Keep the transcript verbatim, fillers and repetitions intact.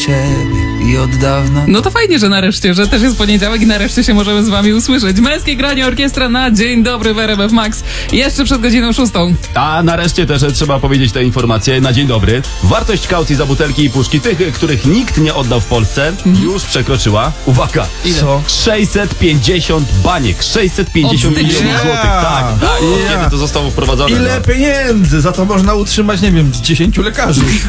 ciebie i od dawna. No to fajnie, że nareszcie, że też jest poniedziałek i nareszcie się możemy z wami usłyszeć. Męskie granie orkiestra na Dzień Dobry w R M F Max. Jeszcze przed godziną szóstą. A nareszcie też trzeba powiedzieć tę informację na dzień dobry. Wartość kaucji za butelki i puszki, tych, których nikt nie oddał w Polsce, Mhm. już przekroczyła, uwaga, Ile? Co? sześćset pięćdziesiąt baniek, sześćset pięćdziesiąt Od stycznia? milionów złotych, tak, tak, Ja. kiedy to zostało wprowadzone. Ile no. pieniędzy? Za to można utrzymać, nie wiem, dziesięciu lekarzy.